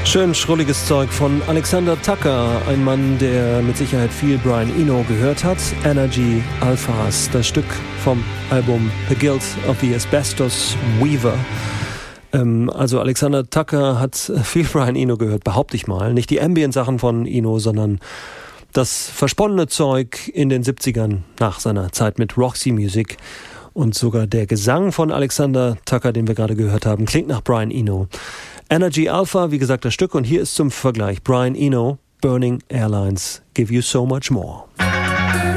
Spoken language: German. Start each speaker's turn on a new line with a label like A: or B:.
A: Schön schrulliges Zeug von Alexander Tucker, ein Mann, der mit Sicherheit viel Brian Eno gehört hat. Energy Alphas, das Stück vom Album The Guilt of the Asbestos Weaver. Also Alexander Tucker hat viel Brian Eno gehört, behaupte ich mal. Nicht die Ambient-Sachen von Eno, sondern das versponnene Zeug in den 70ern nach seiner Zeit mit Roxy Music. Und sogar der Gesang von Alexander Tucker, den wir gerade gehört haben, klingt nach Brian Eno. Energy Alpha, wie gesagt, das Stück. Und hier ist zum Vergleich Brian Eno, Burning Airlines, Give You So Much More.